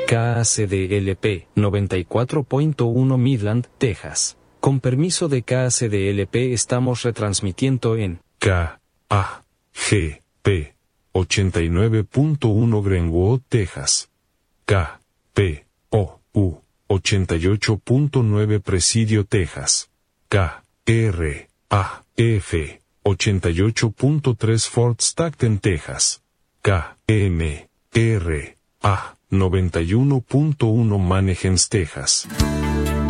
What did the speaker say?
KACDLP 94.1 Midland, Texas. Con permiso de KACDLP estamos retransmitiendo en KAGP 89.1 Greenwood, Texas. KPOU 88.9 Presidio, Texas. KRAF 88.3 Fort Stockton, Texas. KMRA 91.1 Mannheim, Texas.